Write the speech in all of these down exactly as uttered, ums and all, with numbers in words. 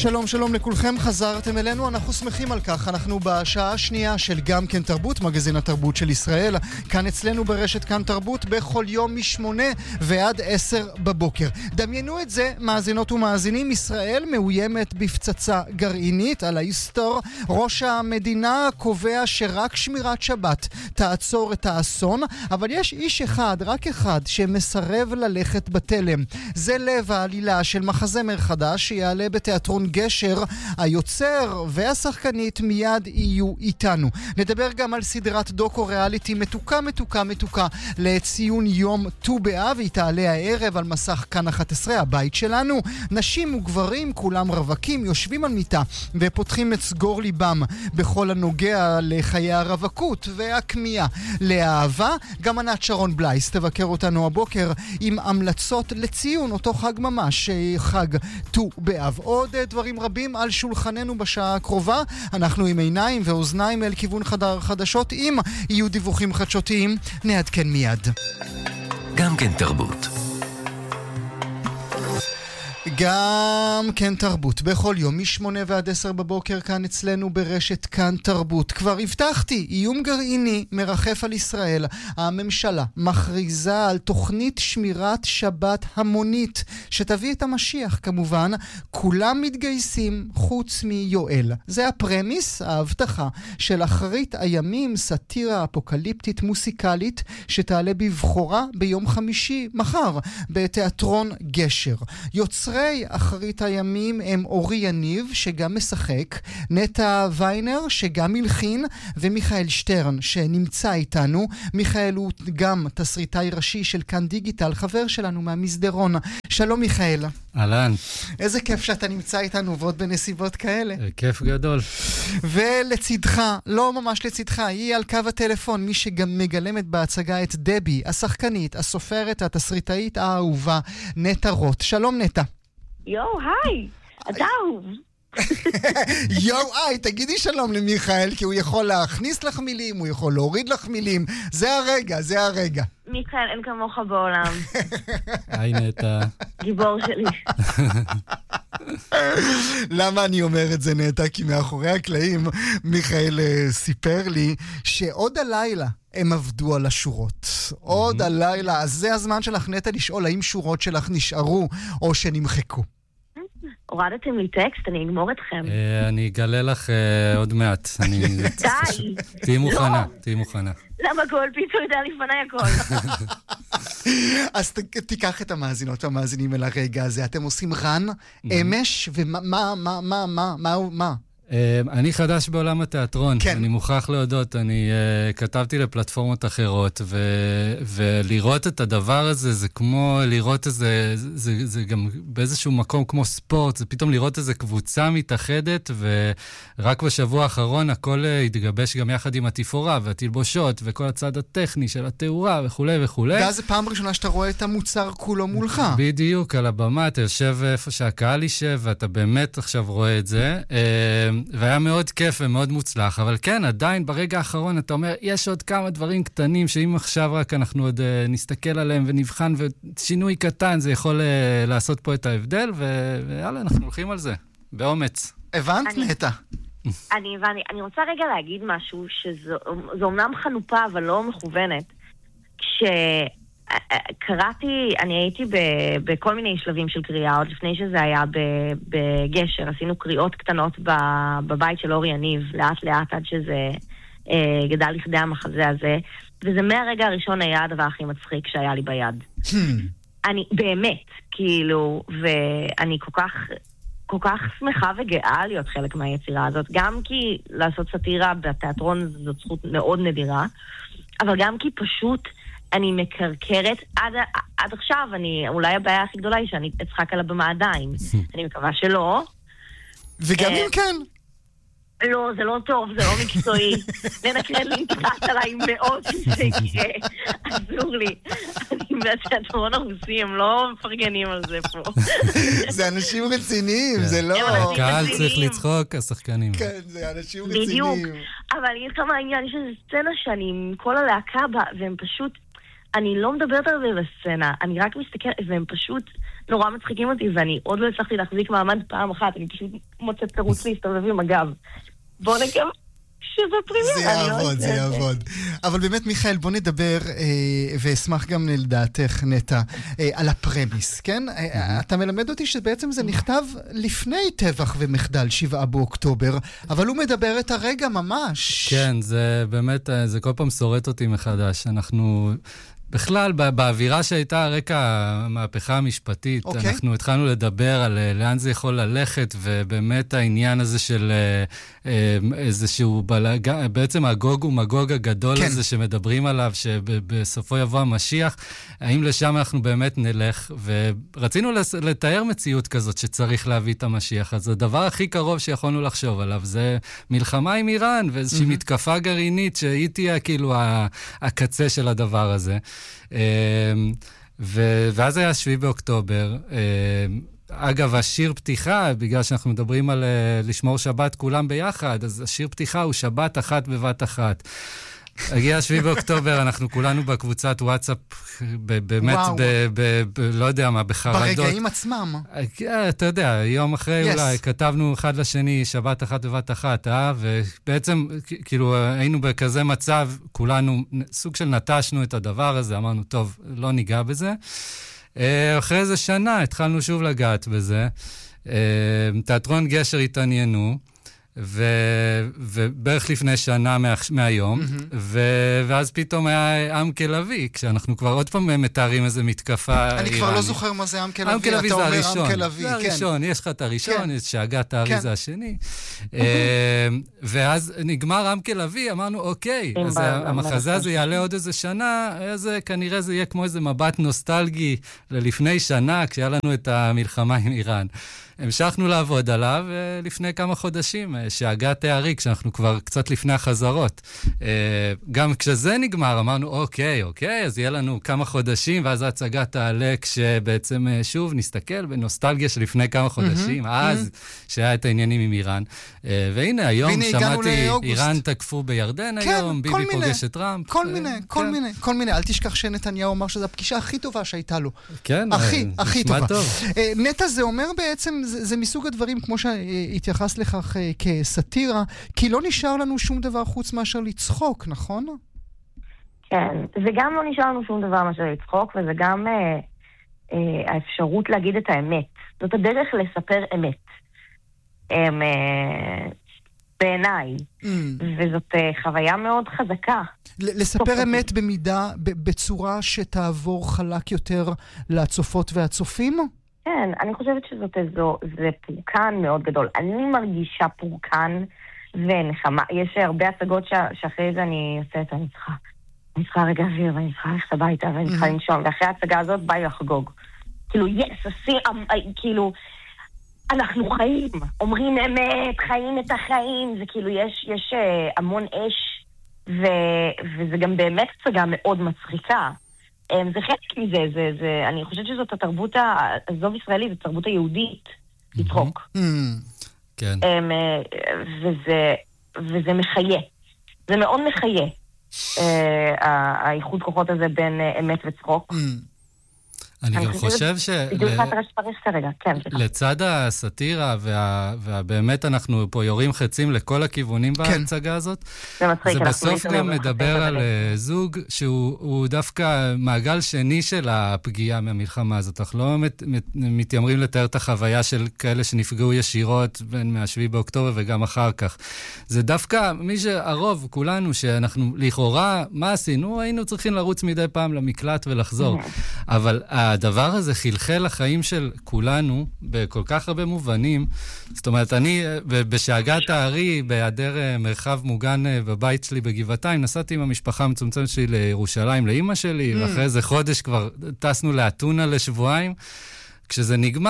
שלום שלום לכולכם, חזרתם אלינו, אנחנו שמחים על כך. אנחנו בשעה השנייה של גם כן תרבות, מגזין התרבות של ישראל, כאן אצלנו ברשת כאן תרבות, בכל יום משמונה ועד עשר בבוקר. דמיינו את זה, מאזינות ומאזינים, ישראל מאוימת בפצצה גרעינית. על ההיסטור, ראש המדינה קובע שרק שמירת שבת תעצור את האסון, אבל יש איש אחד, רק אחד, שמסרב ללכת בתלם. זה לב העלילה של מחזמר חדש שיעלה בתיאטרון גשר. היוצר והשחקנית מיד יהיו איתנו. נדבר גם על סדרת דוקו ריאליטי מתוקה מתוקה מתוקה לציון יום ט"ו באב, היא תעלה הערב על מסך כאן אחת עשרה, הבית שלנו. נשים וגברים, כולם רווקים, יושבים על מיטה ופותחים את סגור ליבם בכל הנוגע לחיי הרווקות והכמיהה לאהבה. גם ענת שרון בלייס תבקר אותנו הבוקר עם המלצות לציון אותו חג ממש, חג ט"ו באב. עוד דברים רבים על שולחננו בשעה הקרובה. אנחנו עם עיניים ואוזניים אל כיוון חדר חדשות. אם יהיו דיווחים חדשותיים, נעדכן מיד. גם כן תרבות. גם כן תרבות, בכל יום משמונה ועד עשר בבוקר כאן אצלנו ברשת כאן תרבות. כבר הבטחתי, איום גרעיני מרחף על ישראל. הממשלה מכריזה על תוכנית שמירת שבת המונית שתביא את המשיח כמובן. כולם מתגייסים חוץ מיואל. זה הפרמיס, ההבטחה של אחרית הימים, סאטירה אפוקליפטית מוסיקלית שתעלה בבחורה ביום חמישי מחר בתיאטרון גשר. יוצרי אחרית הימים הם אורי יניב שגם משחק, נטע ויינר שגם מלחין, ומיכאל שטרן שנמצא איתנו. מיכאל הוא גם תסריטאי ראשי של כאן דיגיטל, חבר שלנו מהמסדרון. שלום מיכאל. אהלן. איזה כיף שאתה נמצא איתנו ועוד בנסיבות כאלה. כיף גדול. ולצידך, לא ממש לצידך, היא על קו הטלפון, מי שגם מגלמת בהצגה את דבי, השחקנית, הסופרת, התסריטאית האהובה, נטע רוט. שלום נטע. יו, היי, אתה אהוב. יו, היי, תגידי שלום למיכאל, כי הוא יכול להכניס לך מילים, הוא יכול להוריד לך מילים. זה הרגע, זה הרגע. מיכאל, אין כמוך בעולם. היי נטע. גיבור שלי. למה אני אומר את זה נטע? כי מאחורי הקלעים מיכאל סיפר לי שעוד הלילה הם עבדו על השורות. עוד הלילה, אז זה הזמן שלך נטע לשאול האם שורות שלך נשארו או שנמחקו. הורדתם לי טקסט, אני אגמור אתכם. אני אגלה לך עוד מעט. די. תהי מוכנה, תהי מוכנה. למה כל פיצו יודע לפני הכל? אז תיקח את המאזינות והמאזינים אל הרגע הזה. אתם עושים רן, אמש, ומה, מה, מה, מה, מה, מה, מה? אני חדש בעולם התיאטרון, כן. אני מוכרח להודות, אני uh, כתבתי לפלטפורמות אחרות, ו, ולראות את הדבר הזה, זה כמו לראות איזה, זה, זה, זה גם באיזשהו מקום כמו ספורט, זה פתאום לראות איזה קבוצה מתאחדת, ורק בשבוע האחרון הכל התגבש גם יחד עם התפאורה, והתלבושות, וכל הצד הטכני של התאורה, וכו' וכו'. ואז זה פעם ראשונה שאתה רואה את המוצר כולו מולך. בדיוק, על הבמה, אתה יושב איפה שהקהל יישב, ואתה באמת עכשיו רואה את זה. והיה מאוד כיף ומאוד מוצלח, אבל כן, עדיין ברגע האחרון אתה אומר, יש עוד כמה דברים קטנים, שאם עכשיו רק אנחנו עוד uh, נסתכל עליהם ונבחן, ושינוי קטן, זה יכול uh, לעשות פה את ההבדל, ו- ויאללה, אנחנו הולכים על זה, באומץ. הבנת נטע? אני הבנתי, אני רוצה רגע להגיד משהו, שזו אומנם חנופה, אבל לא מכוונת. כש... קראתי, אני הייתי ב- בכל מיני שלבים של קריאה, עוד לפני שזה היה ב- בגשר, עשינו קריאות קטנות ב- בבית של אורי יניב, לאט לאט עד שזה אה, גדל לכדי המחזה הזה, וזה מהרגע הראשון היה הדבר הכי מצחיק שהיה לי ביד. אני באמת, כאילו, ואני כל כך, כל כך שמחה וגאה להיות חלק מהיצירה הזאת, גם כי לעשות סאטירה בתיאטרון זאת זכות מאוד נדירה, אבל גם כי פשוט אני מקרקרת, עד, עד עכשיו, אני, אולי הבעיה הכי גדולה היא שאני אצחק על הבמה עדיין. אני מקווה שלא. וגם אם כן. לא, זה לא טוב, זה לא מקצועי. לנקרן לי תחת עליי מאוד שזה יקרה. עזור לי. אני בתיאטרון הרוסי, הם לא מפרגנים על זה פה. זה אנשים רציניים, זה לא... הקהל צריך לצחוק, השחקנים. כן, זה אנשים רציניים. בדיוק. אבל יש כמה העניין, יש איזו סצנה שאני עם כל הלהקה בה, והם פשוט... אני לא מדברת על זה בסצנה, אני רק מסתכלת, והם פשוט נורא מצחיקים אותי, ואני עוד לא הצלחתי להחזיק מעמד פעם אחת, אני פשוט מוצאת תירוץ להסתובב עם הגב. בוא נקווה שזה פרימיה. זה יעבוד, זה יעבוד. אבל באמת, מיכאל, בוא נדבר, אה, ואשמח גם לדעתך, נטע, אה, על הפרמיס, כן? אה, אתה מלמד אותי שבעצם זה נכתב לפני טבח ומחדל שבעה באוקטובר, אבל הוא מדבר את הרגע ממש. כן, זה באמת, זה כל פעם שורט אותי מחדש. אנחנו... בכלל, באווירה שהייתה הרקע המהפכה המשפטית, okay. אנחנו התחלנו לדבר על לאן זה יכול ללכת, ובאמת העניין הזה של איזשהו, בעצם הגוג ומגוג הגדול כן. הזה שמדברים עליו, שבסופו יבוא המשיח, האם לשם אנחנו באמת נלך, ורצינו לתאר מציאות כזאת שצריך להביא את המשיח, אז הדבר הכי קרוב שיכולנו לחשוב עליו, זה מלחמה עם איראן, ואיזושהי mm-hmm. מתקפה גרעינית, שהיא תהיה כאילו הקצה של הדבר הזה. ואז היה שביעי באוקטובר. אגב, השיר פתיחה, בגלל שאנחנו מדברים על לשמור שבת כולם ביחד, אז השיר פתיחה הוא שבת אחת בבת אחת. הגיע שביעי באוקטובר, אנחנו כולנו בקבוצת וואטסאפ, באמת, לא יודע מה, בחרדות. ברגעים עצמם. אתה יודע, יום אחרי אולי, כתבנו אחד לשני שבת אחת בבת אחת, אה? ובעצם, כאילו, היינו בכזה מצב, כולנו, סוג של נטשנו את הדבר הזה, אמרנו, טוב, לא ניגע בזה. אחרי איזה שנה, התחלנו שוב לגעת בזה. תיאטרון גשר התעניינו, ו- ובערך לפני שנה מה- מהיום, mm-hmm. ו- ואז פתאום היה עם כלבי, כשאנחנו כבר עוד פעם מתארים איזה מתקפה איראנית. אני כבר לא זוכר מה זה עם כלבי, עם כלבי אתה זה אומר הראשון. עם כלבי, זה כן. הראשון, יש לך את הראשון, כן. יש שהגת הארי כן. זה השני. ואז נגמר עם כלבי, אמרנו, אוקיי, אז המחזה הזה יעלה עוד איזה שנה, אז כנראה זה יהיה כמו איזה מבט נוסטלגי ללפני שנה, כשהיה לנו את המלחמה עם איראן. המשכנו לעבוד עליו לפני כמה חודשים, שהגת הארי, כשאנחנו כבר קצת לפני החזרות. גם כשזה נגמר, אמרנו, אוקיי, אוקיי, אז יהיה לנו כמה חודשים, ואז ההצגה תעלה כשבעצם שוב נסתכל בנוסטלגיה של לפני כמה חודשים, אז שהיה את העניינים עם איראן. והנה, היום שמעתי, איראן תקפו בירדן היום, ביבי פוגש את טראמפ. כל מיני, כל מיני, כל מיני. אל תשכח שנתניהו אמר שזו הפגישה הכי טובה שהייתה לו. כן, הכי, הכי טובה. נטע, זה אומר בעצם, זה, זה מסוג הדברים, כמו שהתייחס לכך כסאטירה, כי לא נשאר לנו שום דבר חוץ מאשר לצחוק, נכון? כן, זה גם לא נשאר לנו שום דבר מאשר לצחוק, וזה גם אה, אה, האפשרות להגיד את האמת. זאת הדרך לספר אמת. אה, אה, בעיניי. Mm. וזאת אה, חוויה מאוד חזקה. לספר אמת במידה, בצורה שתעבור חלק יותר לצופות והצופים? כן, אני חושבת שזאת איזו, זה פורקן מאוד גדול. אני מרגישה פורקן ונחמה. יש הרבה הצגות שאחרי זה אני עושה את אני צריכה, אני צריכה רגע אוויר, ואני צריכה ללכת הביתה, ואני צריכה לנשום, ואחרי ההצגה הזאת בא לי לחגוג. כאילו, יס, עשי, כאילו, אנחנו חיים, אומרים אמת, חיים את החיים, זה כאילו, יש, יש המון אש, ו, וזה גם באמת הצגה מאוד מצחיקה. זה חלק מזה, זה, זה, אני חושבת שזאת התרבות, הזוב ישראלי, זו התרבות היהודית, לצחוק. כן. וזה, וזה מחיה. זה מאוד מחיה, האיחוד כוחות הזה בין אמת וצחוק. אני גם חושב ש... לצד הסאטירה, ובאמת אנחנו פה יורים חצים לכל הכיוונים בהצגה הזאת, זה בסוף גם מדבר על זוג שהוא דווקא מעגל שני של הפגיעה מהמלחמה הזאת. אנחנו לא מתיימרים לתאר את החוויה של כאלה שנפגעו ישירות בין מהשביעי באוקטובר וגם אחר כך. זה דווקא מי שהרוב, כולנו, שאנחנו לכאורה, מה עשינו? היינו צריכים לרוץ מדי פעם למקלט ולחזור. אבל הדבר הזה חלחל לחיים של כולנו בכל כך הרבה מובנים. זאת אומרת, אני בשאגת הארי, בהיעדר מרחב מוגן בבית שלי בגבעתיים, נסעתי עם המשפחה המצומצמת שלי לירושלים, לאמא שלי, mm. ואחרי איזה חודש כבר טסנו לאתונה לשבועיים. כשזה נגמר,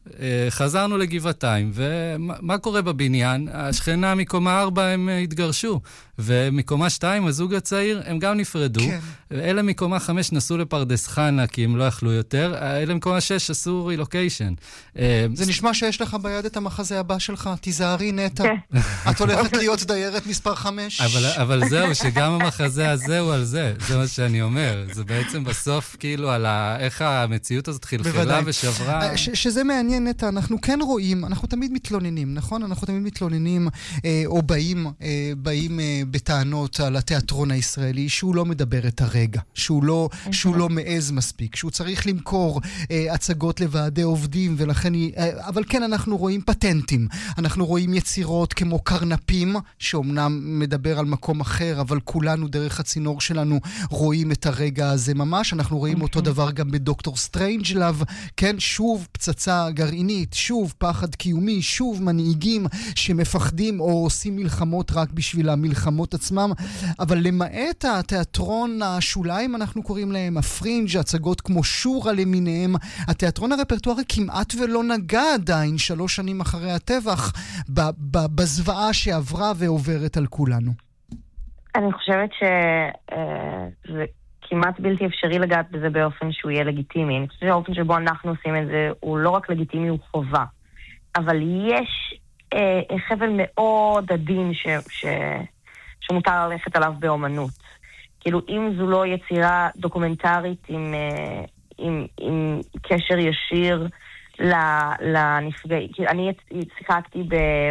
חזרנו לגבעתיים, ומה קורה בבניין? השכנה מקומה ארבע הם התגרשו, ומקומה שתיים, הזוג הצעיר, הם גם נפרדו. כן. אלה מקומה חמש נסעו לפרדס חנה, כי הם לא יכלו יותר. אלה מקומה שש עשו רילוקיישן. זה נשמע שיש לך ביד את המחזה הבא שלך. תיזהרי נטע. את הולכת להיות דיירת מספר חמש. אבל, אבל זהו, שגם המחזה הזה הוא על זה. זה מה שאני אומר. זה בעצם בסוף כאילו על ה... איך המציאות הזאת חלחלה ושברה. ש- שזה מעניין נטע. אנחנו כן רואים, אנחנו תמיד מתלוננים, נכון? אנחנו תמיד מתלוננים, אה, או באים, אה, באים אה, בטענות על התיאטרון הישראלי, שהוא לא מדבר את הרגע, שהוא לא, שהוא לא מעז מספיק, שהוא צריך למכור אה, הצגות לוועדי עובדים, ולכן, אה, אבל כן, אנחנו רואים פטנטים. אנחנו רואים יצירות כמו קרנפים, שאומנם מדבר על מקום אחר, אבל כולנו דרך הצינור שלנו רואים את הרגע הזה ממש. אנחנו רואים אותו דבר גם בדוקטור סטרנג'לאב, כן, שוב פצצה גרעינית, שוב פחד קיומי, שוב מנהיגים שמפחדים או עושים מלחמות רק בשביל המלחמות עצמם, אבל למעט התיאטרון השוליים, אנחנו קוראים להם הפרינג', הצגות כמו שורה למיניהם, התיאטרון הרפרטוארי כמעט ולא נגע עדיין שלוש שנים אחרי הטבח בזוועה שעברה ועוברת על כולנו. אני חושבת שזה כמעט בלתי אפשרי לגעת בזה באופן שהוא יהיה לגיטימי. אני חושבת שהאופן שבו אנחנו עושים את זה הוא לא רק לגיטימי, הוא חובה. אבל יש אה, חבל מאוד עדין ש, ש, שמותר ללכת עליו באומנות. כאילו, אם זו לא יצירה דוקומנטרית עם, אה, עם, עם קשר ישיר לנפגעים. אני שיחקתי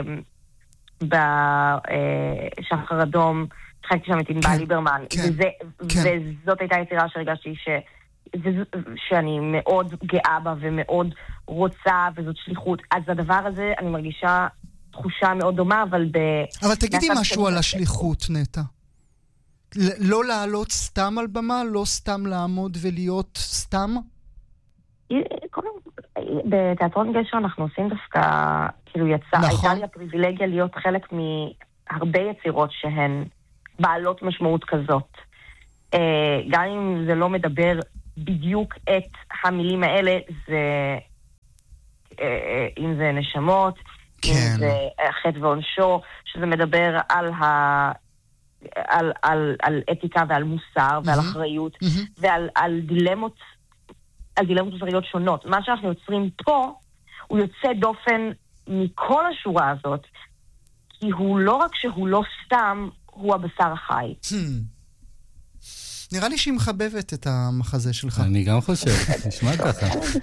בשחר אדום, שיחקתי שם את ענבל ליברמן, וזאת הייתה יצירה שהרגשתי ש... שאני מאוד גאה בה ומאוד רוצה, וזאת שליחות. אז הדבר הזה, אני מרגישה תחושה מאוד דומה, אבל ב... אבל תגידי משהו על השליחות, נטע. לא לעלות סתם על במה, לא סתם לעמוד ולהיות סתם? בתיאטרון גשר אנחנו עושים דווקא, כאילו יצא, הייתה לי הפריבילגיה להיות חלק מהרבה יצירות שהן בעלות משמעות כזאת. גם אם זה לא מדבר בדיוק את המילים האלה, זה, אם זה נשמות, כן. אם זה חטא ועונשו, שזה מדבר על, ה, על, על, על אתיקה ועל מוסר ועל אחריות, ועל על דילמות, על דילמות מוסריות שונות. מה שאנחנו יוצרים פה, הוא יוצא דופן מכל השורה הזאת, כי הוא לא רק שהוא לא סתם, הוא הבשר החי. נראה לי שהיא מחבבת את המחזה שלך. אני גם חושב, נשמע ככה.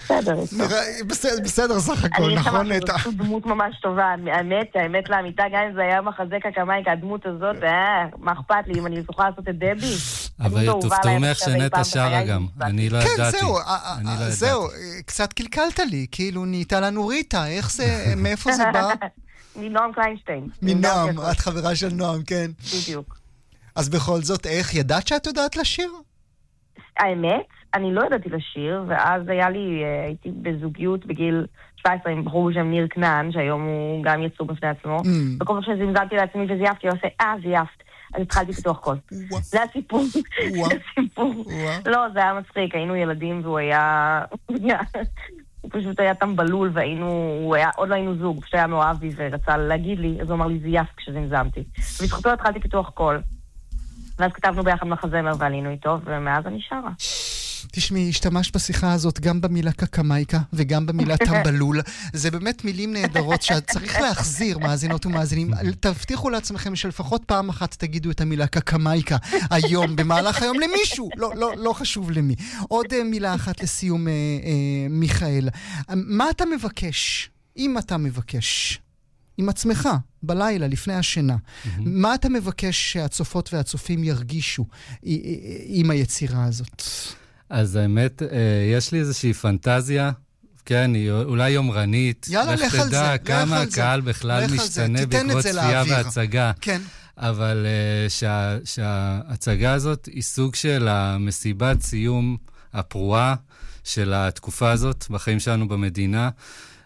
בסדר. בסדר, סך הכל, נכון נטע. אני חושבת דמות ממש טובה, האמת, האמת לאמיתה, גם אם זה היה מחזה קקמייקה, הדמות הזאת, מה אכפת לי, אם אני זוכה לעשות את דבי? אבל תופתעו ממך שנטע שרה גם, אני לא ידעתי. כן, זהו, זהו, קצת קלקלת לי, כאילו נהייתה לנו ריטה, איך זה, מאיפה זה בא? מנועם קליינשטיין. מנועם, את חברה של נועם, כן. בדיוק. אז בכל זאת, איך? ידעת שאת יודעת לשיר? האמת, אני לא ידעתי לשיר, ואז היה לי, הייתי בזוגיות בגיל שבע עשרה עם בחור בשם ניר כנען, שהיום הוא גם יצור בפני עצמו, וכל פעם שזמזמתי לעצמי וזייפתי, הוא עושה, אה, זייפת. אז התחלתי פיתוח קול. זה הסיפור. זה הסיפור. לא, זה היה מצחיק, היינו ילדים והוא היה... הוא פשוט היה טמבלול, והיינו, היה, עוד לא היינו זוג, פשוט היה מאוהב בי ורצה להגיד לי, אז הוא אמר לי זייפת כשזמזמתי. ובזכותו התחלתי פיתוח קול. ואז כתבנו ביחד מחזמר ועלינו איתו, ומאז אני שרה. תשמעי, השתמשת בשיחה הזאת גם במילה קקמייקה וגם במילה טמבלול. זה באמת מילים נהדרות שאת צריך להחזיר, מאזינות ומאזינים. תבטיחו לעצמכם שלפחות פעם אחת תגידו את המילה קקמייקה היום, במהלך היום למישהו. לא, לא, לא חשוב למי. עוד מילה אחת לסיום, אה, אה, מיכאל. מה אתה מבקש? אם אתה מבקש... עם עצמך, בלילה, לפני השינה. Mm-hmm. מה אתה מבקש שהצופות והצופים ירגישו עם היצירה הזאת? אז האמת, יש לי איזושהי פנטזיה, כן, היא אולי יומרנית. יאללה, לך על זה. לך תדע כמה הקהל בכלל משתנה בעקבות צפייה והצגה. כן. אבל שה, שההצגה הזאת היא סוג של המסיבת סיום הפרועה של התקופה הזאת בחיים שלנו במדינה,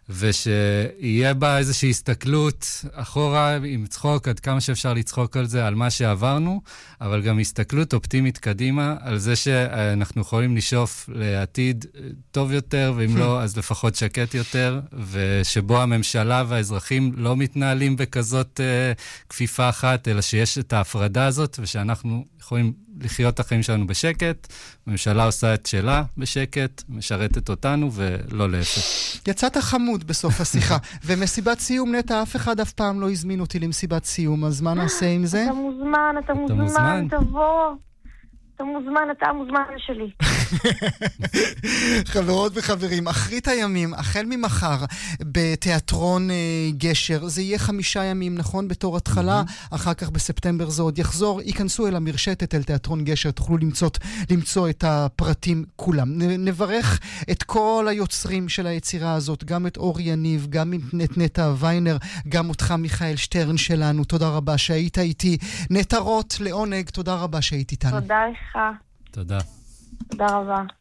ושיהיה בה איזושהי הסתכלות אחורה עם צחוק, עד כמה שאפשר לצחוק על זה, על מה שעברנו, אבל גם הסתכלות אופטימית קדימה, על זה שאנחנו יכולים לשאוף לעתיד טוב יותר, ואם לא, אז לפחות שקט יותר, ושבו הממשלה והאזרחים לא מתנהלים בכזאת uh, כפיפה אחת, אלא שיש את ההפרדה הזאת, ושאנחנו יכולים לחיות את החיים שלנו בשקט, הממשלה עושה את שלה בשקט, משרתת אותנו ולא להפך. יצאת חמוד בסוף השיחה, ומסיבת סיום נטע, אף אחד אף פעם לא הזמין אותי למסיבת סיום, אז מה נעשה עם זה? אתה מוזמן, אתה מוזמן, תבוא. אתה מוזמן, אתה המוזמן שלי. חברות וחברים, אחרית הימים, החל ממחר, בתיאטרון גשר, זה יהיה חמישה ימים, נכון? בתור התחלה, אחר כך בספטמבר זה עוד יחזור, ייכנסו אל המרשתת, אל תיאטרון גשר, תוכלו למצוא, למצוא את הפרטים כולם. נברך את כל היוצרים של היצירה הזאת, גם את אור יניב, גם את נטע ויינר, גם אותך מיכאל שטרן שלנו, תודה רבה שהיית איתי. נטע רוט, לעונג, תודה רבה שהיית איתנו. תודה לך. תודה. תודה רבה.